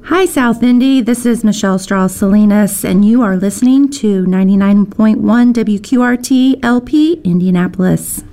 Hi, South Indy. This is Michelle Strauss Salinas, and you are listening to 99.1 WQRT LP, Indianapolis.